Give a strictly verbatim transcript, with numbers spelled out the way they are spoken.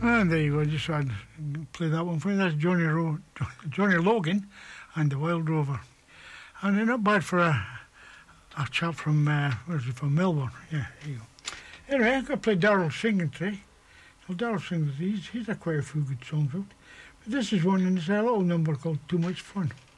And there you go, just had play that one for you. That's Johnny Ro- Johnny Logan and the Wild Rover. And they're not bad for a, a chap from, uh, where's he from, Melbourne. Yeah, there you go. Anyway, I'm going to play Darryl singing today. Well, Darryl sings, he's, he's had quite a few good songs out. But this is one, and it's a little number called Too Much Fun.